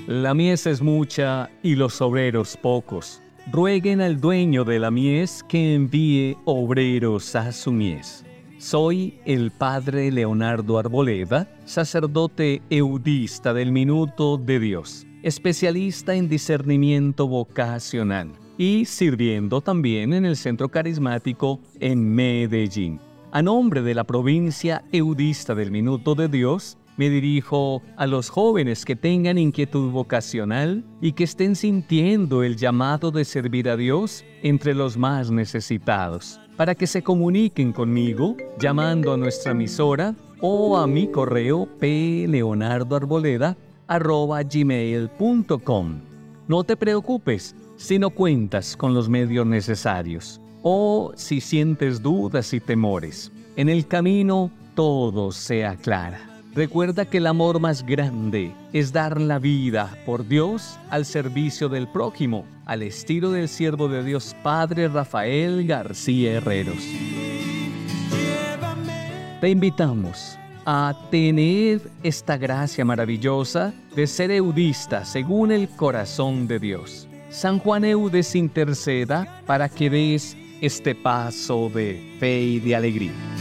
La mies es mucha y los obreros pocos. Rueguen al dueño de la mies que envíe obreros a su mies. Soy el padre Leonardo Arboleda, sacerdote eudista del Minuto de Dios, especialista en discernimiento vocacional y sirviendo también en el Centro Carismático en Medellín. A nombre de la provincia eudista del Minuto de Dios, me dirijo a los jóvenes que tengan inquietud vocacional y que estén sintiendo el llamado de servir a Dios entre los más necesitados, para que se comuniquen conmigo llamando a nuestra emisora o a mi correo pleonardoarboleda@gmail.com. No te preocupes si no cuentas con los medios necesarios o si sientes dudas y temores. En el camino todo se aclara. Recuerda que el amor más grande es dar la vida por Dios al servicio del prójimo, al estilo del siervo de Dios Padre Rafael García Herreros. Te invitamos a tener esta gracia maravillosa de ser eudista según el corazón de Dios. San Juan Eudes interceda para que des este paso de fe y de alegría.